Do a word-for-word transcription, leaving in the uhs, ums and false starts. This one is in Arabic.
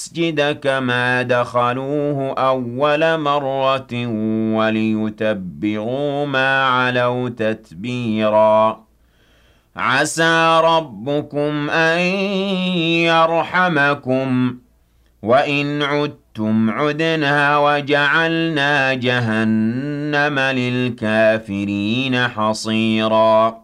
الْمَسْجِدَ كَمَا دَخَلُوهُ أَوَّلَ مَرَّةٍ وَلِيُتَبِّرُوا مَا عَلَوْا تَتْبِيرًا عَسَىٰ رَبُّكُمْ أَن يَرْحَمَكُمْ وَإِنْ عُدتُّمْ عُدْنَا وَجَعَلْنَا جَهَنَّمَ لِلْكَافِرِينَ حَصِيرًا